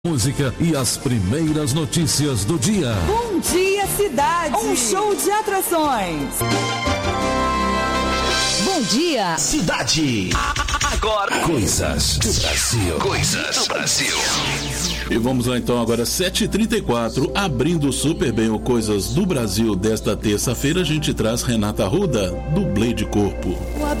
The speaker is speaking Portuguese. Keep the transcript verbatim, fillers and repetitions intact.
Música e as primeiras notícias do dia. Bom dia, cidade. Um show de atrações. Bom dia, cidade. Agora, coisas do Brasil. Coisas do Brasil. E vamos lá então, agora sete e trinta e quatro, abrindo super bem o Coisas do Brasil desta terça-feira, a gente traz Renata Arruda, dublê de corpo.